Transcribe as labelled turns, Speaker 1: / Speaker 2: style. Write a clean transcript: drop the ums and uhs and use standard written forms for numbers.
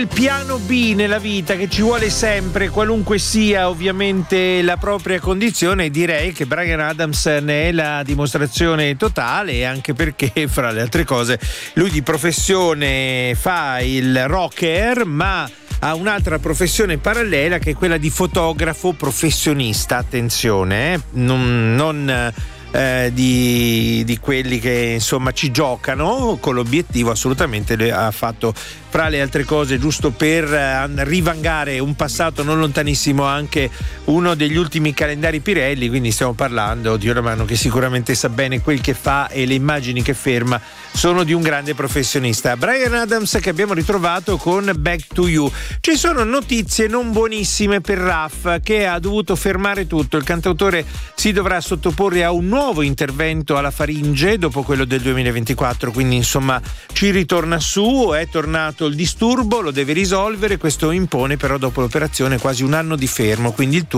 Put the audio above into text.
Speaker 1: Il piano B nella vita che ci vuole sempre, qualunque sia ovviamente la propria condizione, direi che Bryan Adams ne è la dimostrazione totale, anche perché fra le altre cose lui di professione fa il rocker, ma ha un'altra professione parallela che è quella di fotografo professionista, attenzione, non di quelli che insomma ci giocano con l'obiettivo, assolutamente ha fatto fra le altre cose, giusto per rivangare un passato non lontanissimo, anche uno degli ultimi calendari Pirelli, quindi stiamo parlando di una mano che sicuramente sa bene quel che fa, e le immagini che ferma sono di un grande professionista. Bryan Adams che abbiamo ritrovato con Back to You. Ci sono notizie non buonissime per Raf, che ha dovuto fermare tutto. Il cantautore si dovrà sottoporre a un nuovo intervento alla faringe dopo quello del 2024, quindi insomma ci ritorna su, è tornato il disturbo, lo deve risolvere, questo impone però dopo l'operazione quasi un anno di fermo, quindi il